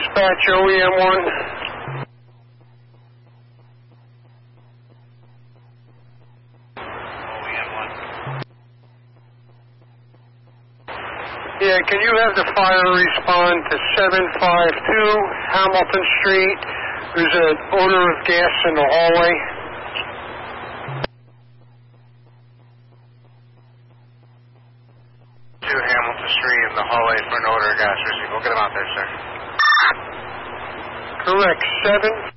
Dispatch OEM1. Yeah, can you have the fire respond to 752 Hamilton Street? There's an odor of gas in the hallway. To Hamilton Street in the hallway for an odor of gas. We'll get them out there, sir. Correct,